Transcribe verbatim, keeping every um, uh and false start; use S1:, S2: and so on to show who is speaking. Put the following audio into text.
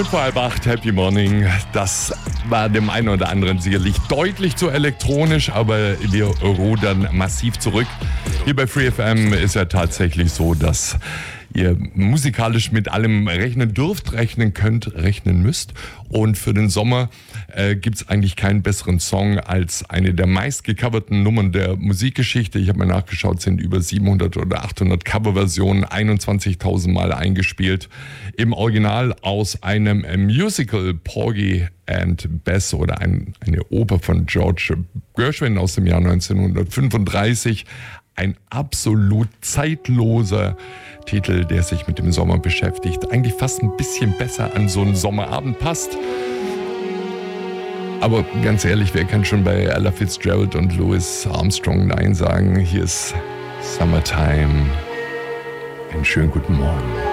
S1: Fünf vor halb acht, Happy Morning. Das war dem einen oder anderen sicherlich deutlich zu elektronisch, aber wir rudern massiv zurück. Hier bei Free F M ist ja tatsächlich so, dass ihr musikalisch mit allem rechnen dürft, rechnen könnt, rechnen müsst. Und für den Sommer äh, gibt es eigentlich keinen besseren Song als eine der meistgecoverten Nummern der Musikgeschichte. Ich habe mal nachgeschaut, sind über siebenhundert oder achthundert Coverversionen, einundzwanzigtausend Mal eingespielt. Im Original aus einem Musical, Porgy and Bess, oder ein, eine Oper von George Gershwin aus dem Jahr neunzehnhundertfünfunddreißig. Ein absolut zeitloser Titel, der sich mit dem Sommer beschäftigt. Eigentlich fast ein bisschen besser an so einen Sommerabend passt. Aber ganz ehrlich, wer kann schon bei Ella Fitzgerald und Louis Armstrong Nein sagen? Hier ist Summertime. Einen schönen guten Morgen.